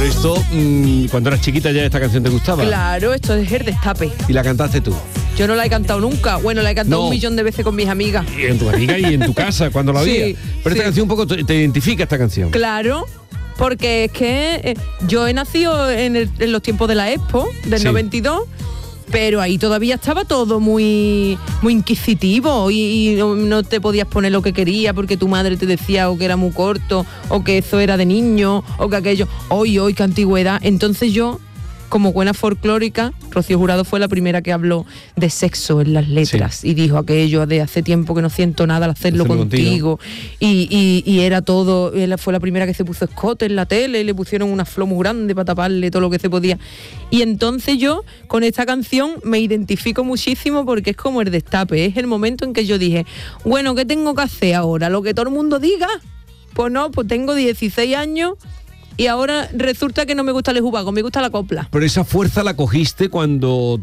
Pero esto, cuando eras chiquita ya esta canción te gustaba. Claro, esto es el destape. ¿Y la cantaste tú? Yo no la he cantado nunca. Bueno, la he cantado 1.000.000 de veces con mis amigas. Y en tu amiga y en tu casa, cuando la había. Sí, Pero esta canción un poco te identifica esta canción. Claro, porque es que yo he nacido en los tiempos de la Expo, del 92, pero ahí todavía estaba todo muy inquisitivo y no te podías poner lo que querías porque tu madre te decía o que era muy corto o que eso era de niño o que aquello. Hoy, qué antigüedad. Entonces yo, como buena folclórica, Rocío Jurado fue la primera que habló de sexo en las letras y dijo aquello de hace tiempo que no siento nada al hacerlo contigo. Y era todo, ella fue la primera que se puso escote en la tele y le pusieron una flor muy grande para taparle todo lo que se podía. Y entonces yo con esta canción me identifico muchísimo porque es como el destape, es el momento en que yo dije, bueno, ¿qué tengo que hacer ahora? ¿Lo que todo el mundo diga? Pues no, pues tengo 16 años y ahora resulta que no me gusta el jubago, me gusta la copla. Pero esa fuerza la cogiste cuando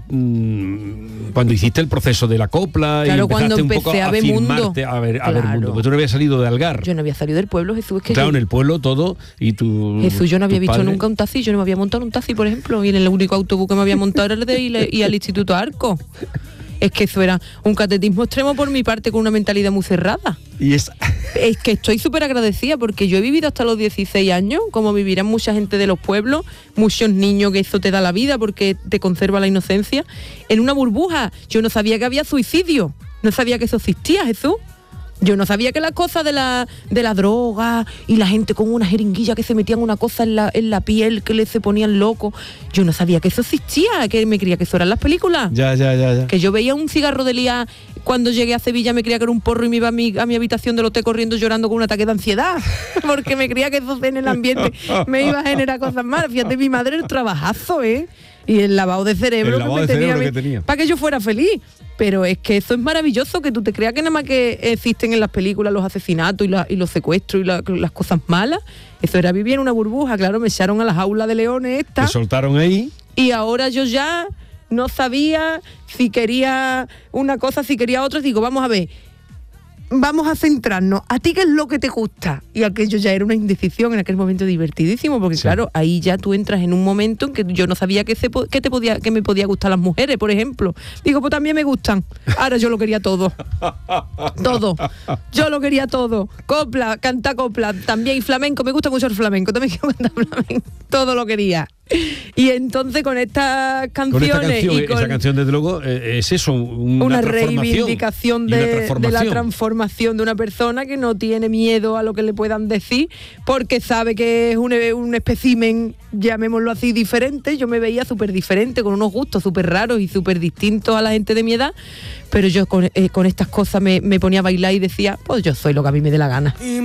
hiciste el proceso de la copla. Claro, y cuando empezaste empecé un poco a ver mundo. A ver mundo. Pues tú no habías salido de Algar. Yo no había salido del pueblo, Jesús. Es que claro, en el pueblo todo y tú. Jesús, yo no había visto nunca un taxi, yo no me había montado en un taxi, por ejemplo, y en el único autobús que me había montado era el de ir al Instituto Arco. Es que eso era un catetismo extremo por mi parte con una mentalidad muy cerrada. Es que estoy súper agradecida porque yo he vivido hasta los 16 años, como vivirán mucha gente de los pueblos, muchos niños, que eso te da la vida porque te conserva la inocencia, en una burbuja. Yo no sabía que había suicidio, no sabía que eso existía, Jesús. Yo no sabía que las cosas de la droga y la gente con una jeringuilla que se metían una cosa en la piel que se ponían locos. Yo no sabía que eso existía, que me creía que eso eran las películas. Ya. Que yo veía un cigarro de lía cuando llegué a Sevilla, me creía que era un porro y me iba a mi habitación del hotel corriendo llorando con un ataque de ansiedad. Porque me creía que eso en el ambiente me iba a generar cosas malas. Fíjate, mi madre el trabajazo, y el lavado de cerebro que tenía para que yo fuera feliz. Pero es que eso es maravilloso, que tú te creas que nada más que existen en las películas los asesinatos y los secuestros y las cosas malas. Eso era vivir en una burbuja. Claro, me echaron a la jaula de leones esta. Te soltaron ahí. Y ahora yo ya no sabía si quería una cosa, si quería otra. Digo, vamos a ver, vamos a centrarnos. ¿A ti qué es lo que te gusta? Y aquello ya era una indecisión en aquel momento divertidísimo, porque claro, ahí ya tú entras en un momento en que yo no sabía que me podía gustar las mujeres, por ejemplo. Digo, pues también me gustan. Ahora yo lo quería todo. Todo. Yo lo quería todo. Copla, canta copla, también. Y flamenco, me gusta mucho el flamenco. También quiero cantar flamenco. Todo lo quería. Y entonces con estas canciones esa canción desde luego es eso, una reivindicación de la transformación de una persona que no tiene miedo a lo que le puedan decir porque sabe que es un espécimen, llamémoslo así, diferente. Yo me veía súper diferente, con unos gustos súper raros y súper distintos a la gente de mi edad, pero yo con estas cosas me ponía a bailar y decía, pues yo soy lo que a mí me dé la gana.